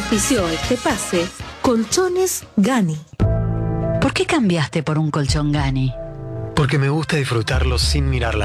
Auspició este pase Colchones Gani. ¿Por qué cambiaste por un colchón Gani? Porque me gusta disfrutarlo sin mirar la